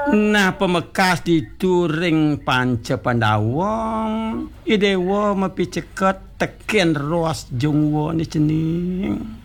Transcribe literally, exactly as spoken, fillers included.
Nah pemekas dituring panca pandawong idewa mapiceket teken ros jungwo ni cening